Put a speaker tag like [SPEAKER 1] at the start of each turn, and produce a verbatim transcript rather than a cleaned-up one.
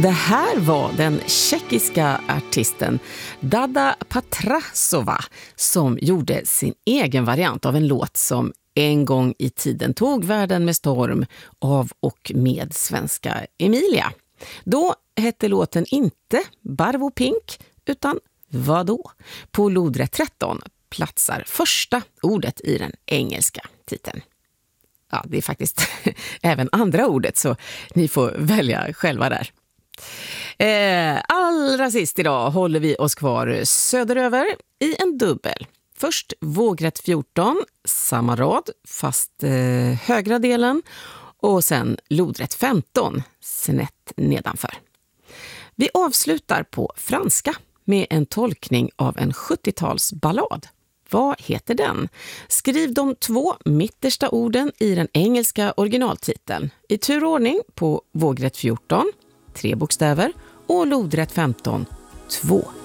[SPEAKER 1] Det här var den tjeckiska artisten Dada Patrasova som gjorde sin egen variant av en låt som en gång i tiden tog världen med storm av och med svenska Emilia. Då hette låten inte Barvo Pink utan Vadå? På lodrätt tretton platsar första ordet i den engelska titeln. Ja, det är faktiskt även andra ordet så ni får välja själva där. Eh, allra sist idag håller vi oss kvar söderöver i en dubbel. Först vågrätt fjorton, samma rad fast eh, högra delen och sen lodrätt femton, snett nedanför. Vi avslutar på franska med en tolkning av en sjuttiotalsballad. Vad heter den? Skriv de två mittersta orden i den engelska originaltiteln i turordning på vågrätt fjorton, tre bokstäver, och lodrätt femton, två